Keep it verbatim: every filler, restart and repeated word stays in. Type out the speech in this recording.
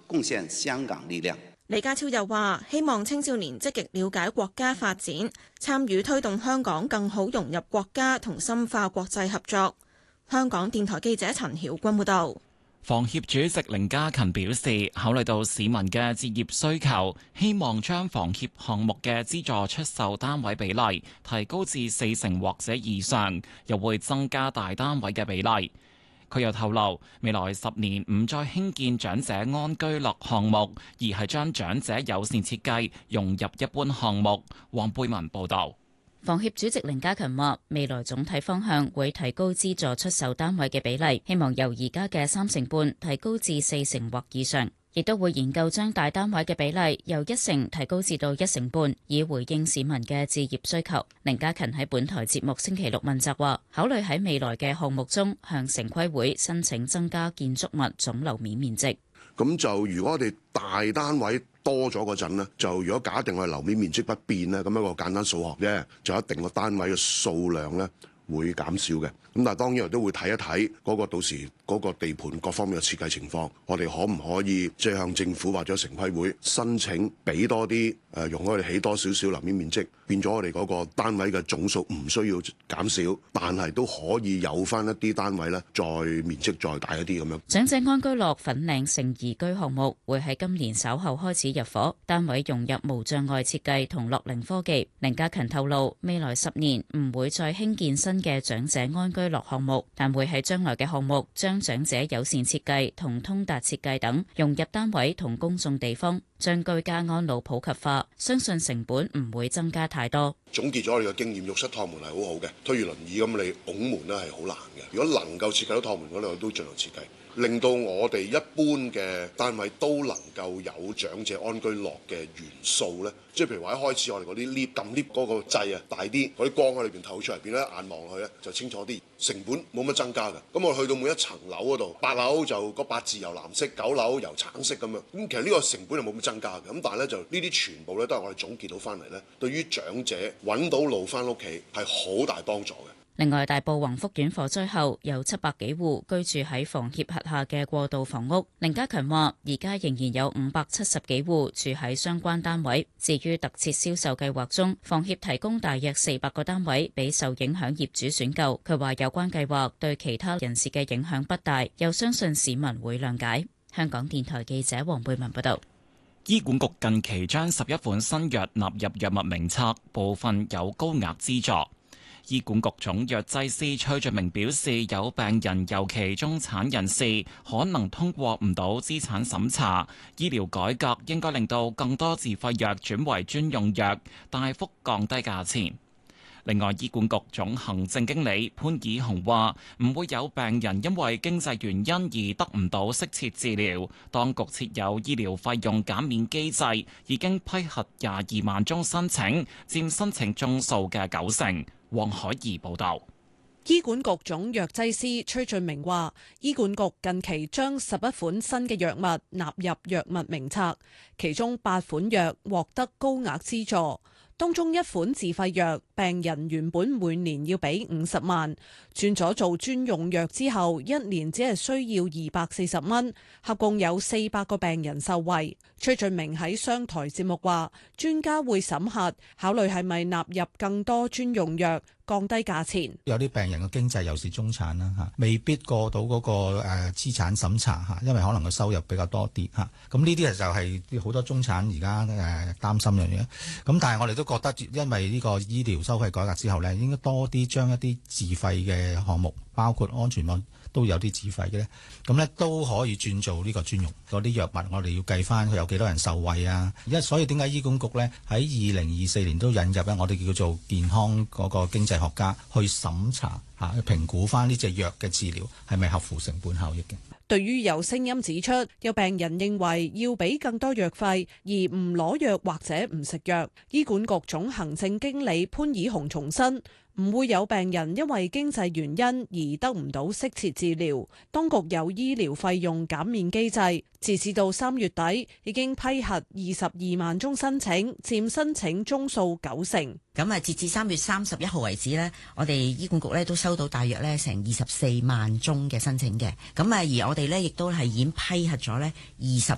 貢獻香港力量。 李家超又話：希望青少年積極了解國家發展，參與推動香港更好融入國家同深化國際合作。香港電台記者陳曉君報道。 房協主席凌家勤表示，考慮到市民嘅置業需求，希望將房協項目嘅資助出售單位比例提高至四成或者以上，又會增加大單位嘅比例。佢又透露，未來十年唔再興建長者安居樂項目，而係將長者友善設計融入一般項目。黃貝文報導。 房協主席凌家勤話：未來總體方向會提高資助出售單位嘅比例，希望由而家嘅三成半提高至四成或以上，亦都會研究將大單位嘅比例由一成提高至到一成半，以回應市民嘅置業需求。凌家勤喺本台節目星期六問責話：考慮喺未來嘅項目中向城規會申請增加建築物總樓面面積。 咁就如果我哋大單位多咗嗰陣呢，就如果假定我哋樓面面積不變呢，咁一個簡單數學啫，就一定個單位嘅數量呢會減少嘅。咁但係當然我都會睇一睇嗰個到時嗰個地盤各方面嘅設計情況，我哋可唔可以即係向政府或者城規會申請俾多啲誒，容許我哋起多少少樓面面積，變咗我哋嗰個單位嘅總數唔需要減少，但係都可以有翻一啲單位咧，再面積再大一啲咁樣。 長者安居樂粉嶺盛怡居項目會喺今年稍後開始入伙，單位融入無障礙設計同樂齡科技。凌家勤透露，未來十年唔會再興建新嘅長者安居樂項目，但會喺將來嘅項目將長者友善設計同通達設計等融入單位同公眾地方，將居家安老普及化，相信成本唔會增加太多。 總結咗我哋嘅經驗，浴室趟門係好好嘅，推住輪椅咁你拱門咧係好難嘅。如果能夠設計到趟門嗰度，都盡量設計，令到我哋一般嘅單位都能夠有長者安居樂嘅元素咧。即係譬如話一開始我哋嗰啲 lift 撳 lift 嗰個掣啊大啲，嗰啲光喺裏邊透出嚟，變咗眼望落去咧就清楚啲，成本冇乜增加㗎。咁我去到每一層樓嗰度，八樓就個八字由藍色，九樓由橙色咁樣。咁其實呢個成本係冇乜增加嘅。咁但係咧就呢啲全部咧都係我哋總結到翻嚟咧，對於長者揾到路翻屋企係好大幫助嘅。 另外，大埔宏福苑火災後有七百幾戶居住喺房協轄下嘅過渡房屋。凌家勤話：而家仍然有五百七十幾戶住喺相關單位。至於特設銷售計劃中，房協提供大約四百個單位俾受影響業主選購。佢話有關計劃對其他人士嘅影響不大，又相信市民會諒解。香港電台記者黃貝文報道。 醫管局近期將十一款新藥納入藥物名冊，部分有高額資助。醫管局總藥劑師崔俊明表示，有病人尤其中產人士可能通過唔到資產審查，醫療改革應該令到更多自費藥轉為專用藥，大幅降低價錢。另外，醫管局總行政經理潘以雄話，唔會有病人因為經濟原因而得唔到適切治療。當局設有醫療費用減免機制，已經批核廿二萬宗申請，佔申請宗數嘅九成。黃海怡報道。 醫管局總藥劑師崔俊明話，醫管局近期將十一款新嘅藥物納入藥物名冊，其中八款藥獲得高額資助。當中一款自費藥，病人原本每年要俾五十萬，轉咗做專用藥之後，一年只係需要二百四十蚊，合共有四百個病人受惠。崔俊明喺商台節目話，專家會審核，考慮係咪納入更多專用藥，降低價錢。 有啲病人嘅經濟又是中產啦嚇，未必過到嗰個誒資產審查嚇，因為可能個收入比較多啲嚇。咁呢啲就係好多中產而家誒擔心嘅嘢。咁但係我哋都覺得，因為呢個醫療收費改革之後呢，應該多啲將一啲自費嘅項目，包括安全網都有啲自費嘅咧，咁咧都可以轉做呢個專用嗰啲藥物。我哋要計翻佢有幾多人受惠啊！因為所以點解醫管局咧喺二零二四年都引入咧，我哋叫做健康嗰個經濟學家去審查嚇，去評估翻呢隻藥嘅治療係咪合乎成本效益嘅。 對於有聲音指出，有病人認為要俾更多藥費而唔攞藥或者唔食藥，醫管局總行政經理潘以雄重申，唔會有病人因為經濟原因而得唔到適切治療。當局有醫療費用減免機制，截至到三月底已經批核二十二萬宗申請，佔申請宗數九成。 咁啊，截至三月三十一號為止呢，我哋醫管局咧都收到大約咧成二十四萬宗嘅申請嘅。咁啊，而我哋咧亦都係已經批核咗咧二十